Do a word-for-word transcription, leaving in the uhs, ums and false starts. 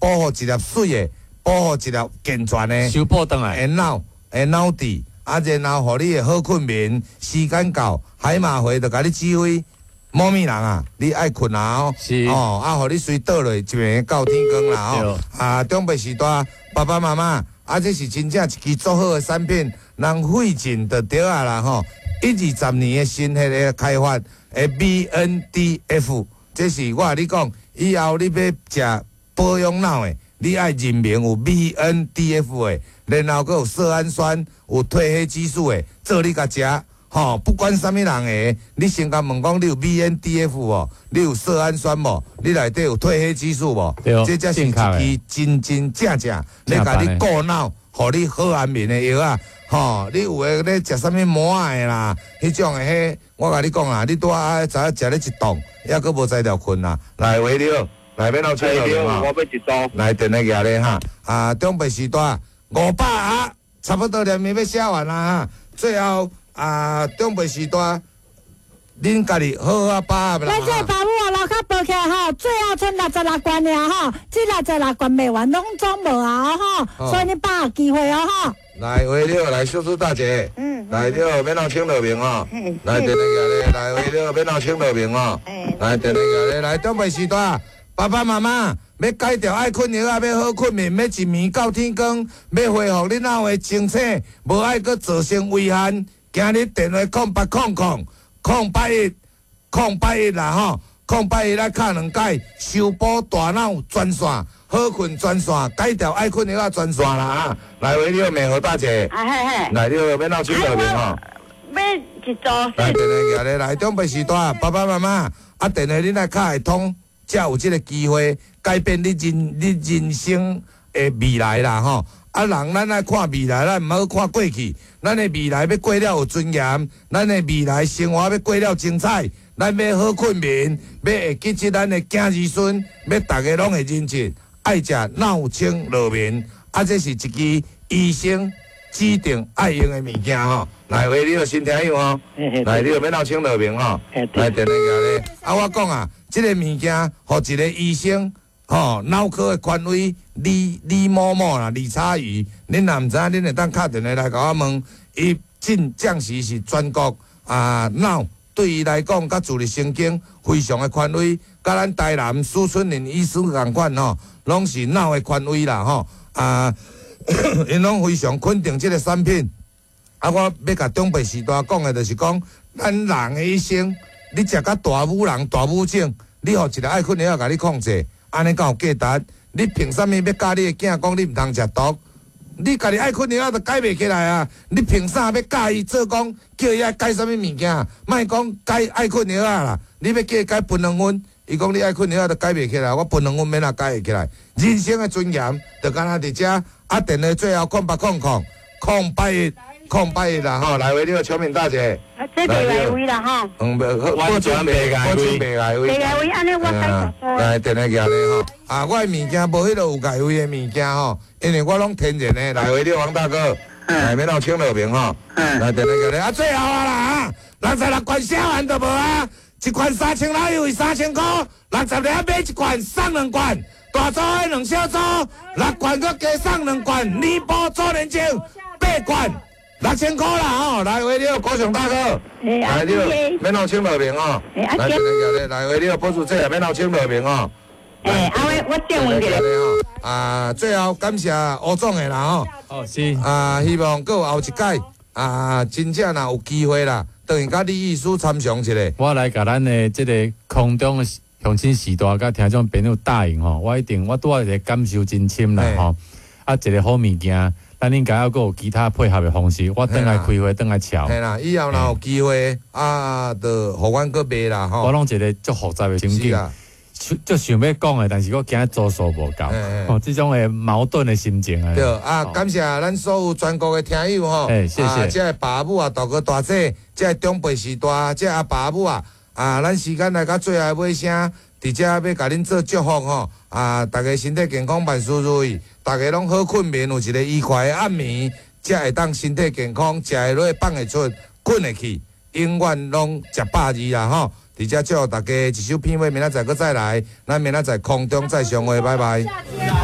保护一粒水的，保护一粒健全的， 修补倒来， 的脑的脑智，啊，然后互你的好困眠，时间到，海马回就甲你指挥。猫咪人啊，你爱困啊哦，哦，啊，互你随倒落，一暝到天光啦哦。啊，中北时代爸爸妈妈，啊，这是真正一支足好的产品，人费尽就对啊啦吼。一二十年的新迄个开发的 B N D F， 这是我甲你讲，以后你要食保养脑的，你爱认明有 B N D F 的，然后佫有色氨酸、有褪黑激素的，做你甲食。吼、哦，不管啥物人诶，你先甲问讲你有 B N D F 无？你有色氨酸无？你内底有褪黑激素无？这才是一支真真正正咧甲你顾脑，互你好安眠诶药啊！吼、哦，你有诶咧食啥物膜诶啦？迄种诶，迄我甲你讲啊，你拄啊知影食咧一顿，抑佫无才调困啊！来维了，来免闹车了嘛！ 我要一刀。 来电来举咧哈！啊，中北时代五百啊，差不多连面要写完啦哈！最后。啊，中北时代，恁家己好好把握啦。 咱这爸母啊，老卡报起来吼，最后剩六十六关尔吼，这六十六关卖完拢总无啊吼，所以你把握机会哦吼。 来，为了来秀珠大姐，嗯，来了免闹请落名哦，来电来个咧，来为了免闹请落名哦，来电来个咧，来中北时代，爸爸妈妈要戒掉爱困药啊，要好困眠，要一暝到天光，要恢复你脑的清醒，无爱搁造成危险。今日电话空八空空空八一空八一啦吼，空八一来敲两解，修补大脑专线，好困专线，改掉爱困药专线啦啊！来为了美和大姐， 啊嘿嘿， 来了免闹请落名吼， 要一组。 来电话举咧，来中北时代，爸爸妈妈啊，电话恁来敲会通，才有这个机会改变你人你人生的未来啦吼。啊，人咱爱看未来，咱毋好看过去。咱的未来要过了有尊严，咱的未来生活要过了精彩。咱要好困眠，要会记起咱的囝儿孙，要大家拢会认真，爱食闹清乐眠。啊，这是一支医生指定爱用的物件吼。来，为你个新听友吼，来，你个要闹清乐眠吼，来电话个咧。啊，我讲啊，这个物件，互一个医生。吼、哦，脑科的权威李李某某啦，李差宇，恁若毋知影，恁会当敲电话来甲我问，伊进将士是全国啊脑对伊来讲，甲自律神经非常的权威，甲咱台南苏春林医师共款吼，拢是脑的权威啦吼啊，因拢非常肯定即个产品。啊，我要甲中北时代讲的，就是讲咱人的一生，你食甲大母人、大母症，你互一个爱困药甲你控制。安尼敢有价值？你凭啥物要教你的囝讲你毋通食毒？你家己爱困药就改袂起来啊！你凭啥要教伊做讲叫伊爱改啥物物件？莫讲改爱困药啦！你要叫伊改分两分，伊讲你爱困药就改袂起来，我分两分免哪改会起来？人生的尊严就敢若伫遮，啊电话最后空八空空空八一空八一啦吼！来为你个小敏大姐。 啊，这白来位啦吼。 嗯，我准备，我准备来位。 白来位，安尼我改做。 来，电话举咧吼。啊，我的物件无迄个有改位的物件吼，因为我拢天然的。来，为你王大哥，来免闹请落名吼。来，电话举咧。啊，最后啊啦啊，六十六罐写完都无啊，一罐三千六又是三千块，六十两买一罐送两罐，大组的两小组，六罐佮加送两罐，尼泊周年庆八罐。六千块啦吼，来为你高雄大哥，来你免闹请落名哦，来电话举咧，来为你保持这也免闹请落名哦。 诶，啊我我电问过。 啊，最后感谢吴总的啦吼。 哦是。啊， 希望搁有后一届啊，真正若有机会啦，等于甲李医师参详一下。 我来甲咱的这个空中的乡亲时代，甲听众朋友答应吼，我一定我拄仔一个感受真深啦吼，啊一个好物件。咱应该要有其他配合的方式，我等来开会，等来瞧。 嘿啦，以后若有机会啊，就互阮搁卖啦吼。 我拢一个足复杂的情境，足想要讲的，但是我惊做数无够。哦，这种的矛盾的心情啊。 对啊，感谢咱所有全国的听友吼。 哎，谢谢。 这爸母啊，大哥大姐，这中辈时代，这阿爸母啊，啊，咱时间来到最后尾声。伫遮要甲恁做祝福吼，啊，大家身体健康，万事如意，大家拢好困眠，有一个愉快的暗暝，才会当身体健康，食会落，放会出，困会去，永远拢食百二啦吼！伫遮祝福大家一首片尾，明仔载搁再来，咱明仔载空中再相会，拜拜。